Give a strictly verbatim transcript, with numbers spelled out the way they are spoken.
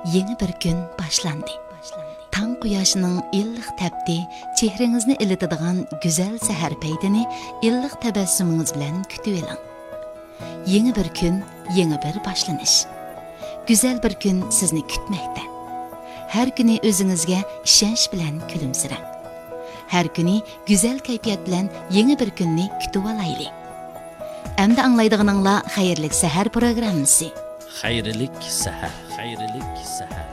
Yeni bir gün başlandı. Tang quyoshning illiq tapdi, chehringizni ilitadigan go'zal sahar paytini illiq tabassumingiz bilan kutib oling. Yeni bir kun, yeni bir boshlanish. Go'zal bir kun sizni kutmoqda. Har kuni o'zingizga ishonch bilan kulimsirang. Har kuni go'zal kayfiyat bilan yeni bir kunni kutib olaylik. Endi anglaydiganinglar xayrlik sahar programmasi. Xayrlik sahar, xayrlik sahar.